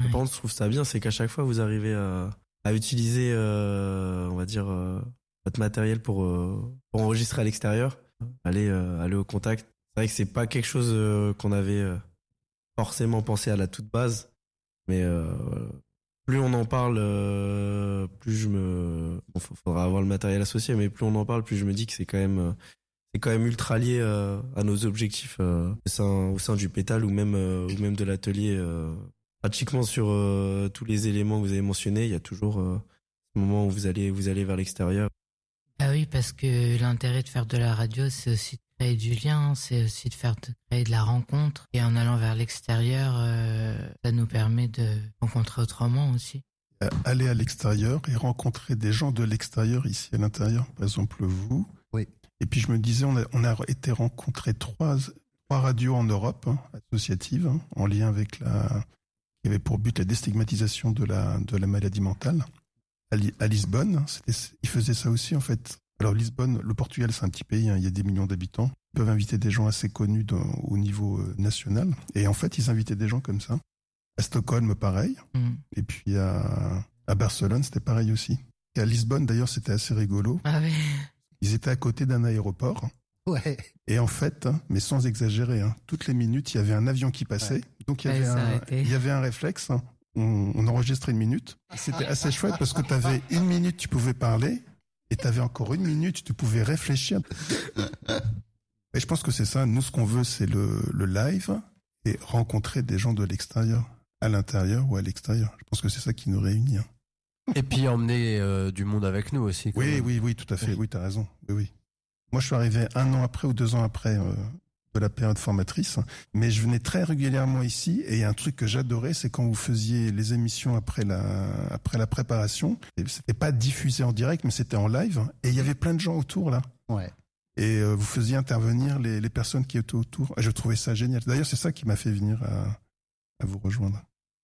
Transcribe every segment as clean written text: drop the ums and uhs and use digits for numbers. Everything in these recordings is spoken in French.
par contre, je trouve ça bien, c'est qu'à chaque fois, vous arrivez à utiliser, on va dire, votre matériel pour enregistrer à l'extérieur, aller au contact. C'est vrai que c'est pas quelque chose qu'on avait forcément pensé à la toute base, mais plus on en parle, plus faudra avoir le matériel associé, mais plus on en parle, plus je me dis que c'est quand même ultra lié à nos objectifs au sein du pétale ou même de l'atelier. Pratiquement sur tous les éléments que vous avez mentionnés, il y a toujours ce moment où vous allez vers l'extérieur. Ah oui, parce que l'intérêt de faire de la radio, c'est aussi de créer du lien, c'est aussi de créer de la rencontre. Et en allant vers l'extérieur, ça nous permet de rencontrer autrement aussi. Aller à l'extérieur et rencontrer des gens de l'extérieur ici à l'intérieur, par exemple vous. Oui. Et puis je me disais, on a été rencontrer trois radios en Europe, associatives, en lien avec qui avait pour but la déstigmatisation de la maladie mentale. À Lisbonne, ils faisaient ça aussi en fait. Alors Lisbonne, le Portugal, c'est un petit pays, il y a des millions d'habitants. Ils peuvent inviter des gens assez connus au niveau national. Et en fait, ils invitaient des gens comme ça. À Stockholm, pareil. Et puis à Barcelone, c'était pareil aussi. Et à Lisbonne, d'ailleurs, c'était assez rigolo. Ah oui. Ils étaient à côté d'un aéroport. Ouais. Et en fait, mais sans exagérer, toutes les minutes, il y avait un avion qui passait. Ouais. Donc il y avait un réflexe. On enregistrait 1 minute. C'était assez chouette parce que t'avais 1 minute, tu pouvais parler, et t'avais encore 1 minute, tu pouvais réfléchir. Et je pense que c'est ça. Nous, ce qu'on veut, c'est le live et rencontrer des gens de l'extérieur, à l'intérieur ou à l'extérieur. Je pense que c'est ça qui nous réunit. Et puis emmener du monde avec nous aussi. Oui, tout à fait. Oui, t'as raison. Oui. Moi, je suis arrivé 1 an après ou 2 ans après de la période formatrice, mais je venais très régulièrement ici et il y a un truc que j'adorais, c'est quand vous faisiez les émissions après la préparation. Et c'était pas diffusé en direct, mais c'était en live et il y avait plein de gens autour là. Ouais. Et vous faisiez intervenir les personnes qui étaient autour. Et je trouvais ça génial. D'ailleurs, c'est ça qui m'a fait venir à vous rejoindre.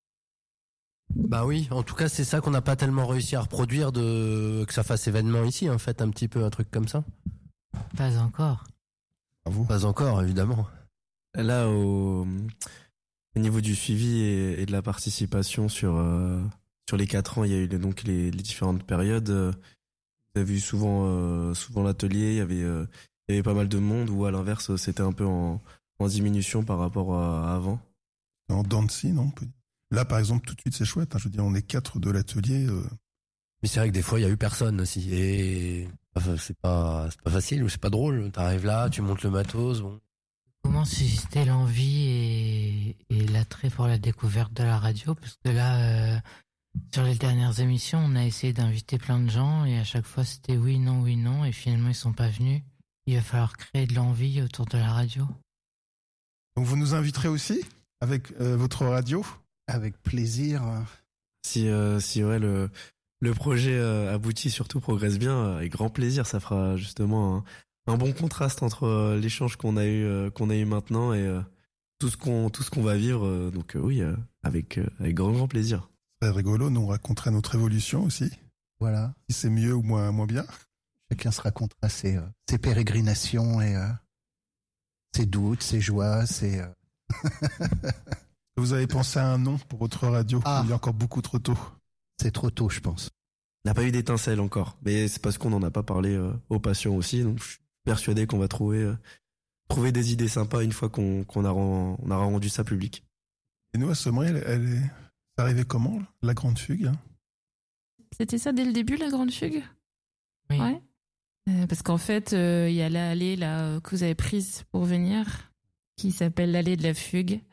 Bah oui, en tout cas, c'est ça qu'on n'a pas tellement réussi à reproduire que ça fasse événement ici, en fait, un petit peu un truc comme ça. Pas encore. Pas encore, évidemment. Là, au niveau du suivi et de la participation sur les 4 ans, il y a eu donc les différentes périodes. Vous avez vu souvent l'atelier, il y avait pas mal de monde, ou à l'inverse, c'était un peu en diminution par rapport à avant. En dents de scie, non? Là, par exemple, tout de suite, c'est chouette. Je veux dire, on est 4 de l'atelier. Mais c'est vrai que des fois, il y a eu personne aussi. Et c'est pas facile ou c'est pas drôle. T'arrives là, tu montes le matos. Bon. Comment susciter l'envie et l'attrait pour la découverte de la radio? Parce que là, sur les dernières émissions, on a essayé d'inviter plein de gens et à chaque fois, c'était oui, non. Et finalement, ils sont pas venus. Il va falloir créer de l'envie autour de la radio. Donc, vous nous inviterez aussi avec votre radio? Avec plaisir. Si ouais, le projet aboutit, surtout progresse bien, avec grand plaisir, ça fera justement un bon contraste entre l'échange qu'on a eu maintenant et tout ce qu'on va vivre. Donc oui, avec grand plaisir. C'est rigolo, nous on raconterait notre évolution aussi. Voilà. Si c'est mieux ou moins bien. Chacun se racontera ses pérégrinations et ses doutes, ses joies, ses. Vous avez pensé à un nom pour votre radio? Il est encore beaucoup trop tôt. C'est trop tôt, je pense. On n'a pas eu d'étincelle encore, mais c'est parce qu'on n'en a pas parlé aux patients aussi. Donc je suis persuadé qu'on va trouver des idées sympas une fois qu'on aura rendu ça public. Et nous, à Sommeil, c'est arrivé comment, la Grande Fugue? C'était ça dès le début, la Grande Fugue? Oui. Ouais. Parce qu'en fait, il y a l'allée là que vous avez prise pour venir, qui s'appelle l'allée de la Fugue.